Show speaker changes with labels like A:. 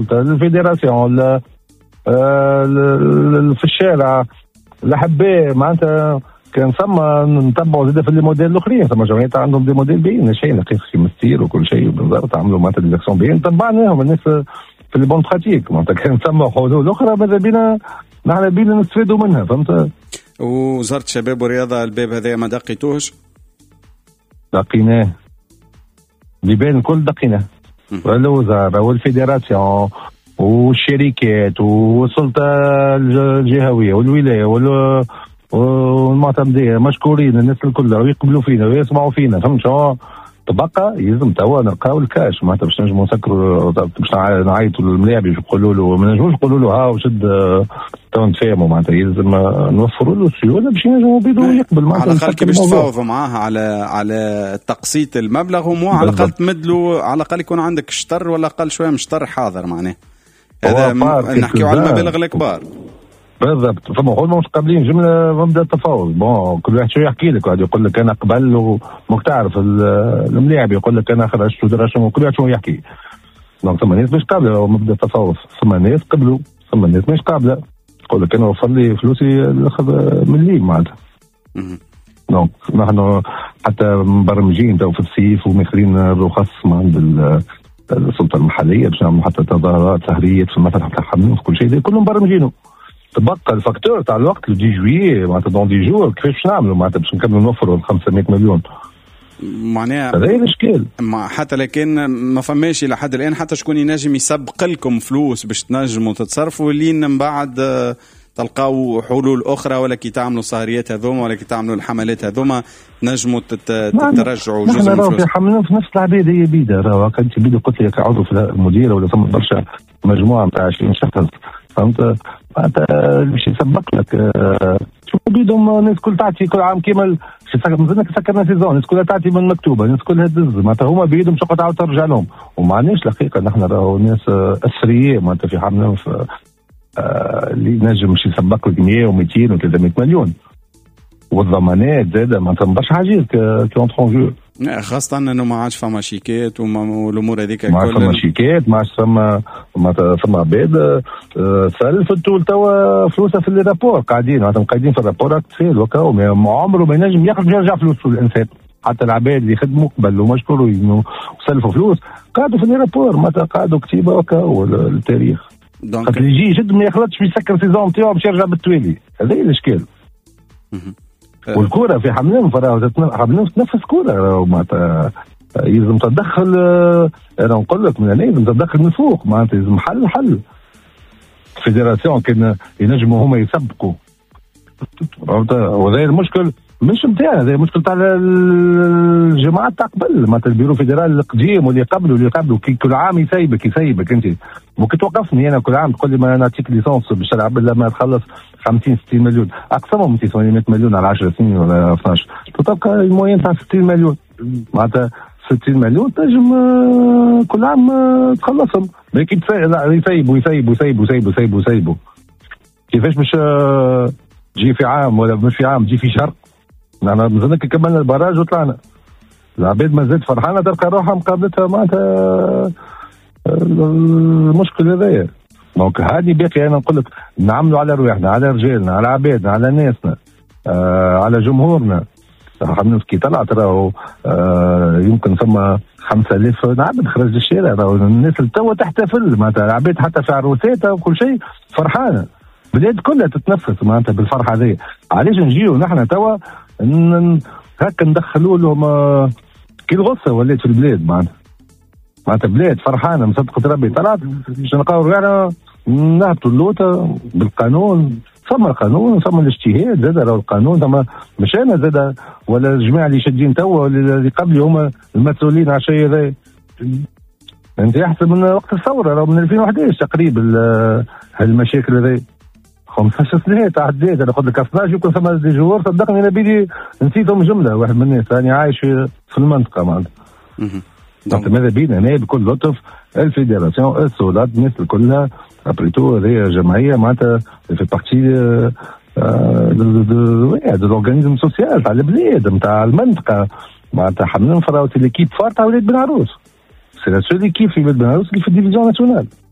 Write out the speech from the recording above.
A: الفيدراسيون في الشارع الأحباء معناتها كان ثم نتبعوا زاد في الموديل الاخرين، ثم جمعيات عندهم دي موديل باين ناجحين حقيقة في مستير وكل شيء بالضبط، عملوا معناتها دي اكسيون باين تبعناهم الناس في لي بون براتيك، معناتها كان ثم حلول اخرى ماذا بينا نحن بينا نستفادوا منها. فهمت؟
B: وزارة الشباب والرياضة الباب هذا ما دقيتوش؟
A: دقيناه بيبان الكل دقيناه، والوزارة والفيدراسيون والشركات والسلطة الجهوية والولاية والمعتمدية مشكورين، الناس الكل يقبلوا فينا ويسمعوا فينا. فهمت شو تبقى يلزم توا نلقاو الكاش معناتها باش نجموا نسكروا، باش نعيطوا للملاعب باش نقولوا له ما نجموش نقولوا له ها وشد توا نتفاهموا معناتها، يلزم نوفروا له السيوله باش ينجموا بيدوا يقبل معناتها
B: على الاقل كيفاش تفاوضوا معاه على تقسيط المبلغ، ومو على الاقل تمدلوا على الاقل يكون عندك شطر ولا اقل شويه مشطر حاضر معناه. هذا نحكيو على المبالغ الكبار
A: بالضبط. فما هو مش قابلين جمله مبدا التفاوض. بون كل واحد شو يحكي لك، واحد يقول لك انا قبل وماك تعرف الملاعب يقول لك انا خرجت ودرجت، وكل واحد شو يحكي. دونك ثم ناس مش قابله مبدا التفاوض، ثم ناس قبلوا، ثم ناس مش قابله يقول لك انا وفر لي فلوسي ناخذ مليم معناتها. دونك نحن حتى مبرمجين تو في الصيف وماخذين الرخص عند السلطه المحليه باش نعملوا حتى تظاهرات سهريه في المسرح تاع حمام في كل شيء كلهم مبرمجينه. تبقى الفاكتور تاع الوقت لو 10 جويي معناتها دون دي جور كيفاش نعملوا معناتها باش نكملوا نوفروا 500 مليون
B: معناها.
A: هذا الاشكال
B: حتى لكن ما فماش الى حد الان حتى شكون ينجم يسبق لكم فلوس باش تنجموا تتصرفوا لين من بعد تلقاو حلول اخرى، ولا كي تعملوا السهريات هذوما ولا كي تعملوا الحملات هذوما تنجموا ترجعوا جزء من الفلوس.
A: نحن في نفس العباد هي بيدا راهو كنت بيدا قلت لك عضو في المديره ولا ثم برشا مجموعه نتاع 20 شخص. فهمت؟ معناتها باش يسبق لك شوف بيدهم الناس كل تعطي كل عام كيما مازلنا سكرنا سيزون، الناس كلها تعطي من مكتوبه، الناس كلها تدز معناتها هما بيدهم شقه تعاود ترجع لهم، ومعناش الحقيقه نحن راهو ناس اثرياء معناتها في حالنا اللي نجم مش يسبق لك 100 و200 و300 مليون، والضمانات زاده معناتها برشا حاجات كونترون جو،
B: خاصة انه ما عادش فما شيكات والامور هذيك
A: ما عادش فما شيكات، ما عادش فما عباد سلفتوا توا فلوسها في الرابور قاعدين معناتها مقيدين في الرابور اكتفال وكاو ما عمره ما ينجم يرجع فلوسه الانسان. حتى العباد اللي خدموا قبل ومشكورين وسلفوا فلوس قعدوا في الرابور معناتها قعدوا كتيبه وكاو التاريخ. خاطر اللي يجي جد ما يخلطش يسكر سيزون نتاعو باش يرجع بالتوالي، هذا هي الاشكال. والكره في حملان حملان تنفس كره معناتها يلزم تدخل، انا نقول لك من هنا يلزم تدخل من فوق معناتها يلزم حل الفيدراسيون كان ينجموا هما يسبقوا، وهذا المشكل مش نتاعنا، هذا مشكل تاع الجماعات تاع قبل معناتها البيرو فيدرال القديم واللي قبلوا كل عام يسيبك انت ممكن توقفني انا كل عام تقول لي ما نعطيك ليسونس باش تلعب لما تخلص 50 60 مليون اقسمهم 800 مليون على 10 سنين ولا 12 تبقى الموين تاع 60 مليون معناتها 60 مليون تنجم كل عام تخلصهم، لكن يسيبوا كيفاش باش تجي في عام ولا مش في عام تجي في شهر. نحن مازلنا كملنا البراج وطلعنا، العباد ما زالت فرحانه تلقى روحها مقابلتها معناتها المشكل هذايا. دونك هذه باقي انا نقول لك نعملوا على رواحنا على رجالنا على عبادنا على ناسنا على جمهورنا. كي طلعت راهو يمكن ثم 5000 عبد خرج الشارع، راهو الناس توا تحتفل معناتها العباد حتى في عروساتها وكل شيء فرحانه، البلاد كلها تتنفس معناتها بالفرحه هذه. علاش نجيو نحن توا هكا ندخلوا لهم كي الغصه ولات في البلاد معناتها بلاد فرحانه مصدقه ربي طلعت باش نلقاو رجعنا نهبطوا اللوطه بالقانون. ثم قانون ثم الاجتهاد زاد، راهو القانون ثم مش انا زاد ولا الجماعه اللي شادين توا اللي قبلي هما المسؤولين على الشيء هذا. انت احسن من وقت الثوره، راهو من 2011 تقريبا هالمشاكل هذه 15 سنه تعديت. انا قلت لك 12 يكون ثم دي جوار صدقني انا بيدي نسيتهم جمله واحد من الناس راني عايش في المنطقه معناتها. دونك ماذا بينا هنا بكل لطف الفيدراسيون السولات الناس كلها ابريتو هذه جمعيه معناتها في بارتي دو لورغانيزم سوسيال تاع البلاد نتاع المنطقه معناتها حملنا فراوتي ليكيب فار تاع ولاد بن عروس، سي لا سول ايكيب في ولاد بن عروس اللي في الديفيزيون ناسيونال.